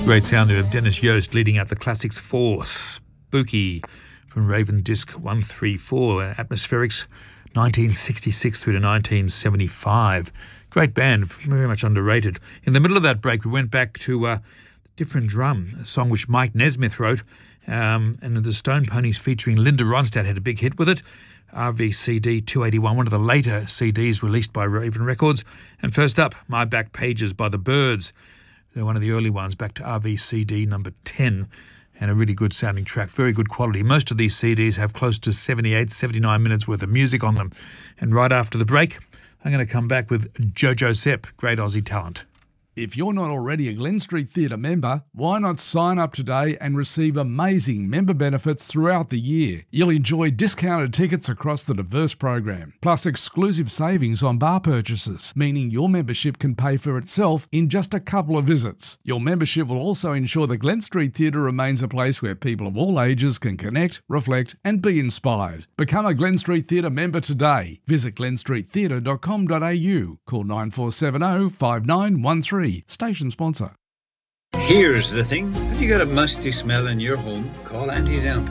Great sound there of Dennis Yost leading out the Classics 4, Spooky from Raven Disc 134, Atmospherics 1966 through to 1975. Great band, very much underrated. In the middle of that break, we went back to Different Drum, a song which Mike Nesmith wrote, and the Stone Ponies featuring Linda Ronstadt had a big hit with it. RVCD 281, one of the later CDs released by Raven Records. And first up, My Back Pages by the Byrds. They're one of the early ones, back to RVCD number 10, and a really good sounding track, very good quality. Most of these CDs have close to 78, 79 minutes worth of music on them. And right after the break, I'm going to come back with Jojo Sepp, great Aussie talent. If you're not already a Glen Street Theatre member, why not sign up today and receive amazing member benefits throughout the year? You'll enjoy discounted tickets across the diverse program, plus exclusive savings on bar purchases, meaning your membership can pay for itself in just a couple of visits. Your membership will also ensure the Glen Street Theatre remains a place where people of all ages can connect, reflect and be inspired. Become a Glen Street Theatre member today. Visit glenstreettheatre.com.au. Call 9470 5913. Station sponsor. Here's the thing. Have you got a musty smell in your home? Call Anti-Damp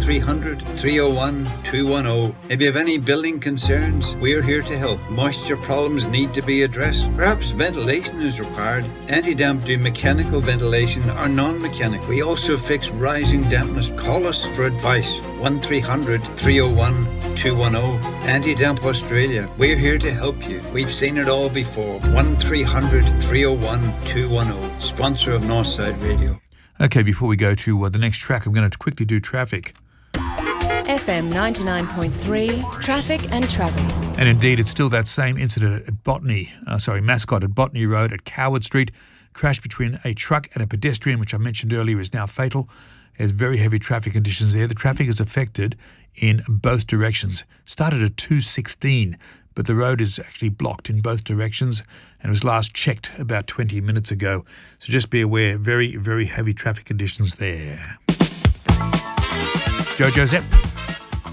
1300-301-210. If you have any building concerns, we're here to help. Moisture problems need to be addressed. Perhaps ventilation is required. Anti-Damp do mechanical ventilation or non-mechanical. We also fix rising dampness. Call us for advice. 1300-301-210. Anti-Damp Australia. We're here to help you. We've seen it all before. 1300-301-210. Sponsor of Northside Radio. Okay, before we go to the next track, I'm going to quickly do traffic. FM 99.3, traffic and travel. And indeed, it's still that same incident at Mascot at Botany Road at Coward Street. Crash between a truck and a pedestrian, which I mentioned earlier, is now fatal. There's very heavy traffic conditions there. The traffic is affected in both directions. Started at 2:16, but the road is actually blocked in both directions and was last checked about 20 minutes ago. So just be aware, very, very heavy traffic conditions there. Jojo Sepp.